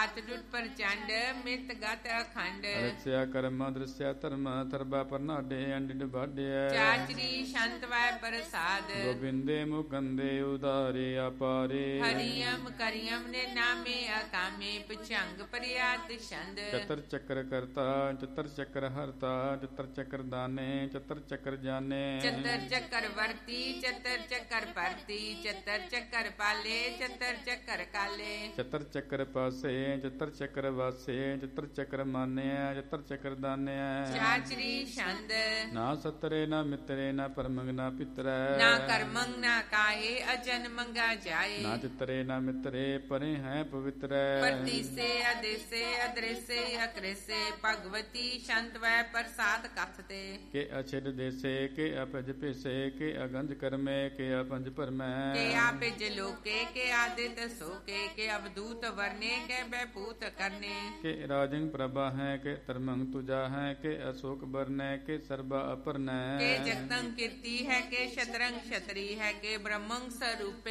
ਅਤਟੁੱਟ ਪ੍ਰਚੰਡ ਮਿਤ ਗਤ ਅਖੰਡ ਰਸਿਆ ਕਰਮ ਦ੍ਰਿਸਿਆ ਧਰਮ ਥਰਬਾ ਪਰਨਾਡੇ ਅੰਡਿਡ ਬਾਡਿਆ ਚਾਚਰੀ ਸ਼ੰਤ ਵੈ ਪ੍ਰਸਾਦ ਗੋਬਿੰਦੇ ਮੁਕੰਦੇ ਉਦਾਰੇ ਆਪਾਰੇ ਹਰੀਅਮ ਕਰੀਅਮ ਨੇ ਨਾਮੇ ਅਕਾਮੇ ਪਛੰਗ ਪ੍ਰਿਆਤ ਛੰਦ ਚਤਰ ਚੱਕਰ ਕਰਤਾ ਚਤਰ ਚੱਕਰ ਹਰਤਾ ਚਤਰ ਚੱਕਰ ਦਾਨੇ ਚਤਰ ਚੱਕਰ ਜਾਣੇ ਚਤਰ ਚੱਕਰ ਵਰਤੀ ਚਤਰ ਚੱਕਰ ਪਰਤੀ ਚਤਰ ਚੱਕਰ ਪਾਲੇ ਚਤਰ ਚੱਕਰ ਕਾਲੇ ਚਤਰ ਚੱਕਰ ਪਾਸੇ ਚਤਰ ਚੱਕਰ ਵਾਸੇ ਚਤਰ ਚੱਕਰ ਮਾਨਿਆ ਚਤਰ ਚੱਕਰ ਦਾਨਿਆ ਚਾਚਰੀ ਛੰਦ ਨਾ ਸਤਰੇ ਨਾ ਮਿਤਰੇ ਨਾ ਪਰਮੰਗ ਨਾ ਪਿਤਰੈ ਨਾ ਕਰਮੰ ਨਾ ਕਾਹੇ ਅਜਨ ਮੰਗਾ ਜਾਏ ਨਾ ਚਿਤਰੇ ਨਾ ਮਿਤਰੇ ਪਰੇ ਹੈ ਪਵਿੱਤਰੈ ਪਰਦੀਸੇ ਅਦੇਸੇ ਅਦ੍ਰੇਸੇ ਅਕ੍ਰੇਸੇ ਭਗਵਤੀ ਸ਼ੰਤ ਵੈ ਪ੍ਰਸਾਦ ਕਥਤੇ ਕੇ ਅਛਿਦ ਦੇਸੇ ਕੇ ਅਪਜ ਭੇਸੇ ਕੇ ਅਗੰਜ ਕਰਮੇ ਕੇ ਅਪੰਜ ਭਰਮੈ ਕੇ ਆਪਿਜ ਲੋਕੇ ਕੇ ਆਦਿਤ ਸੋਕੇ ਕੇ ਅਵਦੂਤ ਵਰਨੇ ਕੇ ਬੈਪੂਤ ਕਰਨੇ ਕੇ ਰਾਜੰ ਪ੍ਰਭਾ ਹੈ ਕੇ ਧਰਮੰ ਤੁਜਾ ਹੈ ਕੇ ਅਸ਼ੋਕ ਬਰਨੈ ਕੇ ਸਰਬਾ ਅਪਰਨੈ ਕੇ ਜਗਤੰ ਕੀਰਤੀ ਹੈ ਕੇ ਸ਼ਤਰੰਗ ਛਤਰੀ ਹੈ ਕੇ ਬ੍ਰਹਮੰ ਸਰੂਪੇ